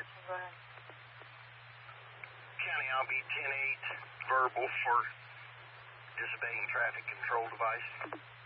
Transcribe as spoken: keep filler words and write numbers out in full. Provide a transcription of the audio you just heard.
thirteen, go ahead. County, I'll be ten eight verbal for disobeying traffic control device.